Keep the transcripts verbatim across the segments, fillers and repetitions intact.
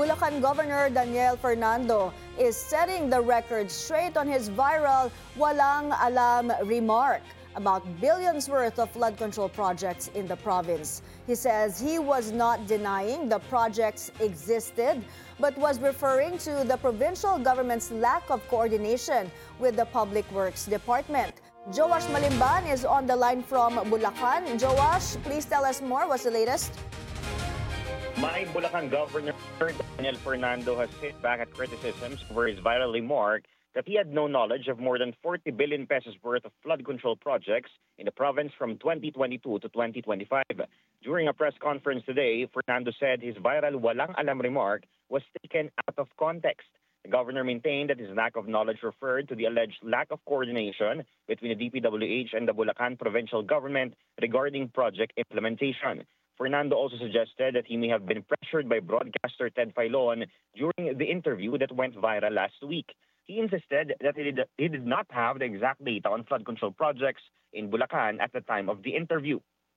Bulacan Governor Daniel Fernando is setting the record straight on his viral "walang alam" remark about billions worth of flood control projects in the province. He says he was not denying the projects existed, but was referring to the provincial government's lack of coordination with the Public Works Department. Joash Malimban is on the line from Bulacan. Joash, please tell us more. What's the latest? My Bulacan Governor Daniel Fernando has hit back at criticisms over his viral remark that he had no knowledge of more than forty billion pesos worth of flood control projects in the province from twenty twenty-two to twenty twenty-five. During a press conference today, Fernando said his viral "walang alam" remark was taken out of context. The governor maintained that his lack of knowledge referred to the alleged lack of coordination between the D P W H and the Bulacan provincial government regarding project implementation. Fernando also suggested that he may have been pressured by broadcaster Ted Filon during the interview that went viral last week. He insisted that he did, he did not have the exact data on flood control projects in Bulacan at the time of the interview.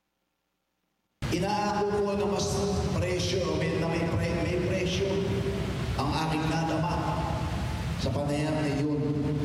Inaako ko na mas presyo, may, na may, pre, may presyo ang aking nadama sa panayam na yun.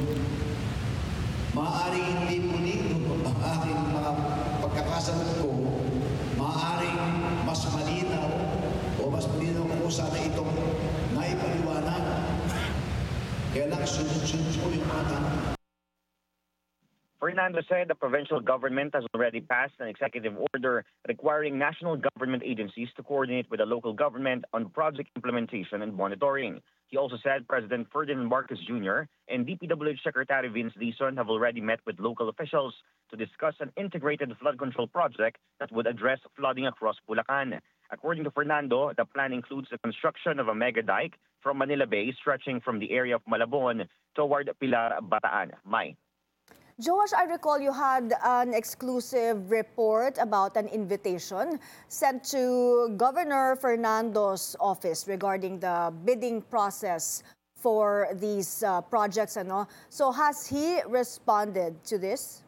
Maaaring hindi punito ang aking mga pagkakasagot ko, maaaring mas malinaw o mas malinaw ko sana itong naipaliwanag. Kaya lang sunod-sunod ko yung mga tanong. Fernando said the provincial government has already passed an executive order requiring national government agencies to coordinate with the local government on project implementation and monitoring. He also said President Ferdinand Marcos Junior and D P W H Secretary Vince Dizon have already met with local officials to discuss an integrated flood control project that would address flooding across Bulacan. According to Fernando, the plan includes the construction of a mega dike from Manila Bay stretching from the area of Malabon toward Pilar, Bataan. May. Joash, I recall you had an exclusive report about an invitation sent to Governor Fernando's office regarding the bidding process for these uh, projects. Ano? So has he responded to this?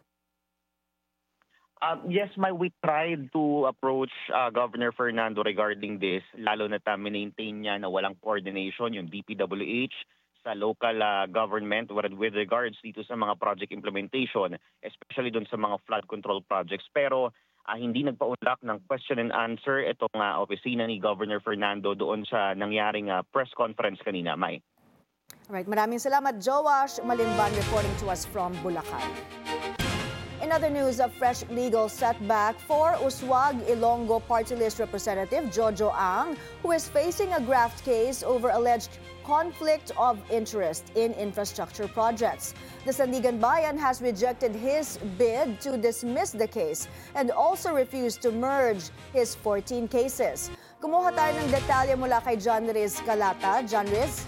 Um, yes, my we tried to approach uh, Governor Fernando regarding this, lalo na ta maintain niya na walang coordination yung D P W H sa local uh, government with regards dito sa mga project implementation, especially doon sa mga flood control projects. Pero uh, hindi nagpaunlak ng question and answer itong uh, opisina ni Governor Fernando doon sa nangyaring uh, press conference kanina, May. Alright, maraming salamat, Joash Malimban, reporting to us from Bulacan. In other news, a fresh legal setback for Uswag Ilonggo Party List Representative Jojo Ang, who is facing a graft case over alleged conflict of interest in infrastructure projects. The Sandigan Bayan has rejected his bid to dismiss the case and also refused to merge his fourteen cases. Kumuha tayo ng detalye mula kay John Riz Calata. John Riz?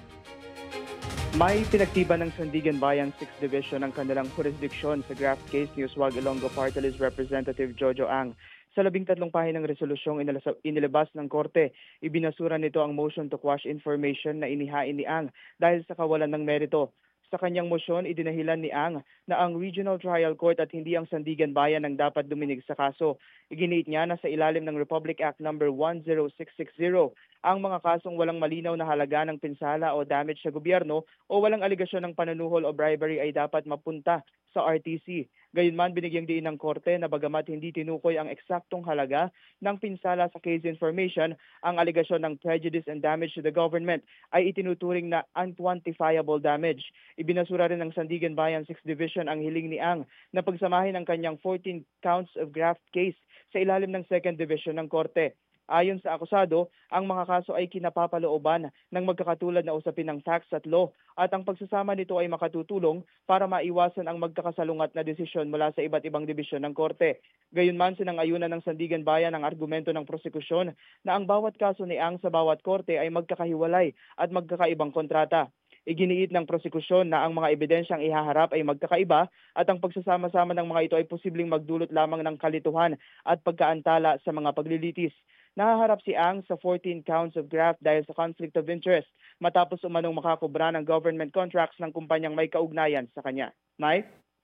May pinagtiba ng Sandigan Bayan sixth Division ang kanilang jurisdiksyon sa graft case ni Uswag Ilonggo Party List Representative Jojo Ang. Sa labing tatlong pahinang resolusyong inilabas ng korte, ibinasura nito ang motion to quash information na inihain ni Ang dahil sa kawalan ng merito. Sa kanyang motion, idinahilan ni Ang na ang Regional Trial Court at hindi ang Sandigan Bayan ang dapat duminig sa kaso. Iginiit niya na sa ilalim ng Republic Act number one oh six six zero, ang mga kasong walang malinaw na halaga ng pinsala o damage sa gobyerno o walang aligasyon ng panunuhol o bribery ay dapat mapunta sa R T C. Gayunman, binigyang diin ng korte na bagamat hindi tinukoy ang eksaktong halaga ng pinsala sa case information, ang aligasyon ng prejudice and damage to the government ay itinuturing na unquantifiable damage. Ibinasura rin ng Sandigan Bayan sixth Division ang hiling ni Ang na pagsamahin ang kanyang fourteen counts of graft case sa ilalim ng second Division ng korte. Ayon sa akusado, ang mga kaso ay kinapapalooban ng magkakatulad na usapin ng facts at law at ang pagsasama nito ay makatutulong para maiwasan ang magkakasalungat na desisyon mula sa iba't ibang dibisyon ng korte. Gayunman, sinang-ayunan ng Sandigan Bayan ang argumento ng prosekusyon na ang bawat kaso ni Ang sa bawat korte ay magkakahiwalay at magkakaibang kontrata. Iginiit ng prosekusyon na ang mga ebidensyang ihaharap ay magkakaiba at ang pagsasama-sama ng mga ito ay posibleng magdulot lamang ng kalituhan at pagkaantala sa mga paglilitis. Nahaharap si Ang sa fourteen counts of graft dahil sa conflict of interest matapos umanong makakobra ng government contracts ng kumpanyang may kaugnayan sa kanya. Mike?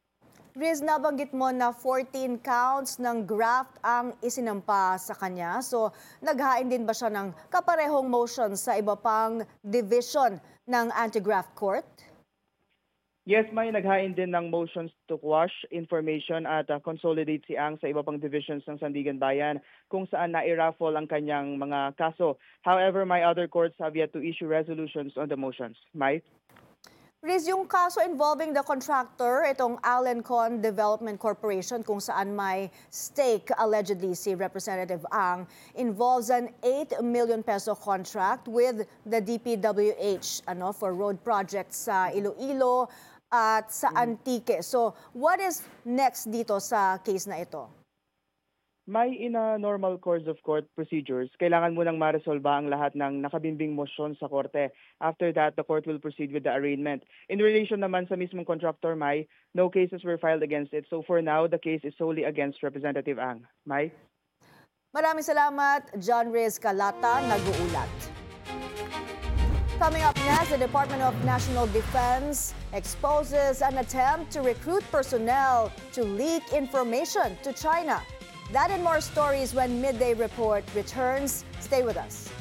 Riz, nabanggit mo na fourteen counts ng graft ang isinampa sa kanya. So, naghain din ba siya ng kaparehong motion sa iba pang division ng anti-graft court? Yes, may naghain din ng motions to quash information at uh, consolidate si Ang sa iba pang divisions ng Sandigan Bayan kung saan na-raffle ang kanyang mga kaso. However, my other courts have yet to issue resolutions on the motions. May? Riz, yung kaso involving the contractor, itong Alencon Development Corporation, kung saan may stake allegedly si Representative Ang, involves an eight million peso contract with the D P W H ano, for road projects sa Iloilo at sa Antique. So, what is next dito sa case na ito? May in a normal course of court procedures, kailangan munang maresolba ang lahat ng nakabimbing motion sa korte. After that, the court will proceed with the arraignment. In relation naman sa mismong contractor, May, no cases were filed against it. So for now, the case is solely against Representative Ang. May? Maraming salamat, John Riz Calata, nag-uulat. Coming up next, the Department of National Defense exposes an attempt to recruit personnel to leak information to China. That and more stories when Midday Report returns. Stay with us.